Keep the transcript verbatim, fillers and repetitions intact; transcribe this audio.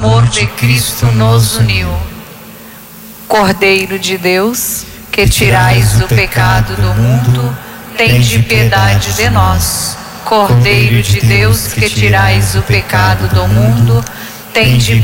amor de Cristo nos uniu. Cordeiro de Deus, que tirais o pecado do mundo, tende piedade de nós. Cordeiro de Deus, que tirais o pecado do mundo, tende